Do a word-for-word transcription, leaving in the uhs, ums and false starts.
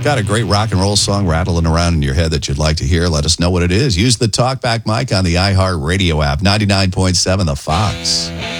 got a great rock and roll song rattling around in your head that you'd like to hear, let us know what it is. Use the TalkBack mic on the iHeart Radio app, ninety-nine point seven The Fox.